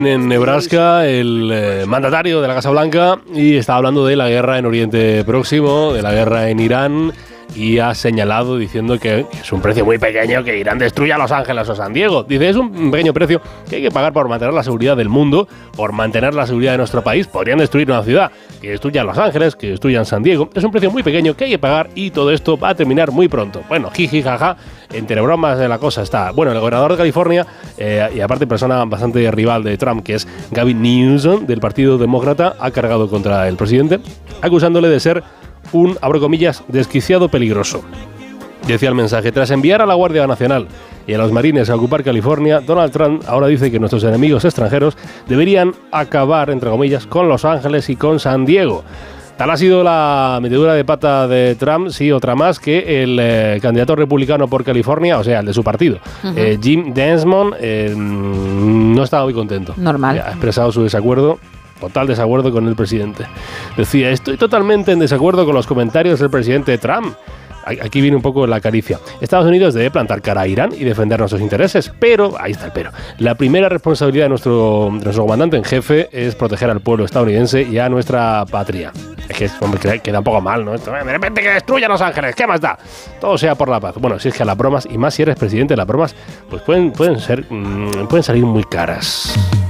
En Nebraska, el mandatario de la Casa Blanca, y está hablando de la guerra en Oriente Próximo, de la guerra en Irán, y ha señalado diciendo que es un precio muy pequeño que Irán destruya Los Ángeles o San Diego. Dice, es un pequeño precio que hay que pagar por mantener la seguridad del mundo, por mantener la seguridad de nuestro país. Podrían destruir una ciudad, que destruyan Los Ángeles, que destruyan San Diego. Es un precio muy pequeño que hay que pagar y todo esto va a terminar muy pronto. Bueno, jiji, jaja, entre bromas de la cosa está. Bueno, el gobernador de California, y aparte persona bastante rival de Trump, que es Gavin Newsom, del Partido Demócrata, ha cargado contra el presidente, acusándole de ser un, abro comillas, desquiciado peligroso. Decía el mensaje, tras enviar a la Guardia Nacional y a los marines a ocupar California, Donald Trump ahora dice que nuestros enemigos extranjeros deberían acabar, entre comillas, con Los Ángeles y con San Diego. Tal ha sido la metedura de pata de Trump, sí, otra más, que el candidato republicano por California, o sea, el de su partido, Jim Densmond, no estaba muy contento. Normal. Ha expresado su desacuerdo, total desacuerdo con el presidente. Decía, estoy totalmente en desacuerdo con los comentarios del presidente Trump. Aquí viene un poco la caricia. Estados Unidos debe plantar cara a Irán y defender nuestros intereses, pero, ahí está el pero, la primera responsabilidad de nuestro comandante en jefe es proteger al pueblo estadounidense y a nuestra patria. Es que, hombre, queda un poco mal, ¿no? De repente que destruya Los Ángeles, ¿qué más da? Todo sea por la paz. Bueno, si es que las bromas, y más si eres presidente, las bromas, pues pueden salir muy caras.